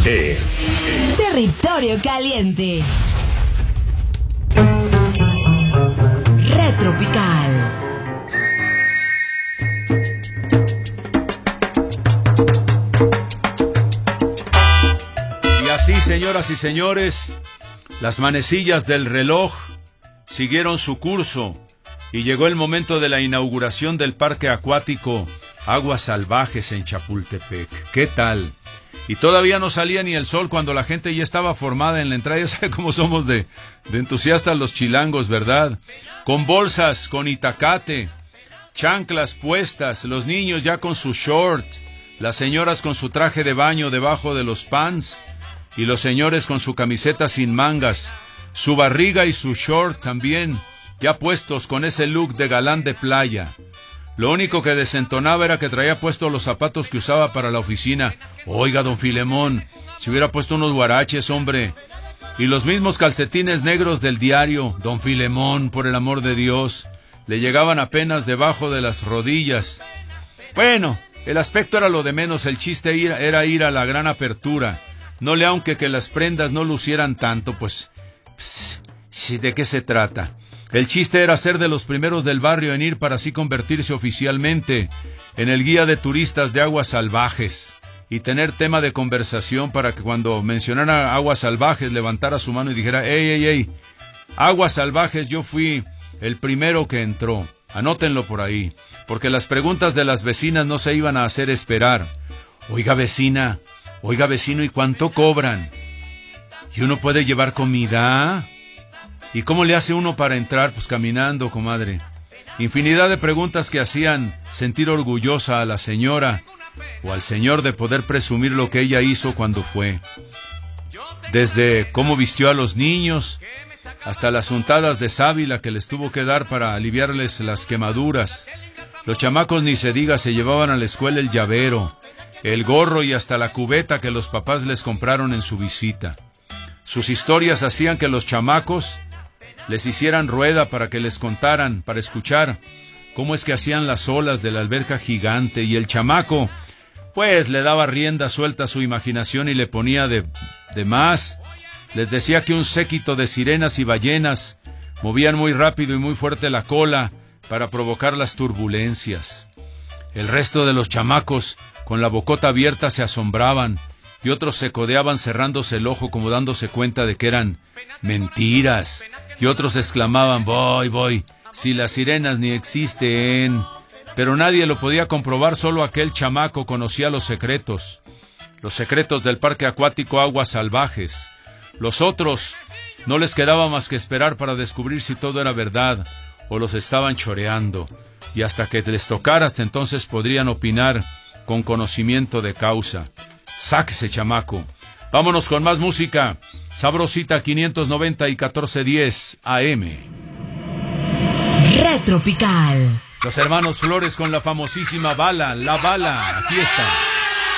es Territorio Caliente. Retropical. Y así, señoras y señores, las manecillas del reloj siguieron su curso y llegó el momento de la inauguración del parque acuático Aguas Salvajes en Chapultepec. ¿Qué tal? Y todavía no salía ni el sol cuando la gente ya estaba formada en la entrada. Ya sabe cómo somos de entusiastas los chilangos, ¿verdad? Con bolsas, con itacate, chanclas puestas, los niños ya con su short, las señoras con su traje de baño debajo de los pants y los señores con su camiseta sin mangas, su barriga y su short también, ya puestos con ese look de galán de playa. Lo único que desentonaba era que traía puestos los zapatos que usaba para la oficina. Oiga, don Filemón, si hubiera puesto unos guaraches, hombre. Y los mismos calcetines negros del diario, don Filemón, por el amor de Dios, le llegaban apenas debajo de las rodillas. Bueno, el aspecto era lo de menos, el chiste era ir a la gran apertura. No le aunque que las prendas no lucieran tanto, pues ¿de qué se trata? El chiste era ser de los primeros del barrio en ir para así convertirse oficialmente en el guía de turistas de Aguas Salvajes y tener tema de conversación para que cuando mencionara Aguas Salvajes levantara su mano y dijera: ¡Ey! Aguas Salvajes, yo fui el primero que entró. Anótenlo por ahí, porque las preguntas de las vecinas no se iban a hacer esperar. Oiga, vecino, ¿y cuánto cobran? ¿Y uno puede llevar comida? ¿Y cómo le hace uno para entrar? Pues caminando, comadre. Infinidad de preguntas que hacían sentir orgullosa a la señora o al señor de poder presumir lo que ella hizo cuando fue. Desde cómo vistió a los niños, hasta las untadas de sábila que les tuvo que dar para aliviarles las quemaduras. Los chamacos, ni se diga, se llevaban a la escuela el llavero, el gorro y hasta la cubeta que los papás les compraron en su visita. Sus historias hacían que los chamacos les hicieran rueda para que les contaran, para escuchar cómo es que hacían las olas de la alberca gigante, y el chamaco pues le daba rienda suelta a su imaginación y le ponía de más. Les decía que un séquito de sirenas y ballenas movían muy rápido y muy fuerte la cola para provocar las turbulencias. El resto de los chamacos con la bocota abierta se asombraban y otros se codeaban cerrándose el ojo como dándose cuenta de que eran mentiras. Y otros exclamaban: voy, si las sirenas ni existen. Pero nadie lo podía comprobar, solo aquel chamaco conocía los secretos del parque acuático Aguas Salvajes. Los otros no les quedaba más que esperar para descubrir si todo era verdad o los estaban choreando. Y hasta que les tocara, hasta entonces podrían opinar con conocimiento de causa. Sáquese, chamaco. Vámonos con más música. Sabrosita 590 y 1410 AM. Retropical. Los hermanos Flores con la famosísima Bala, La Bala. Aquí está.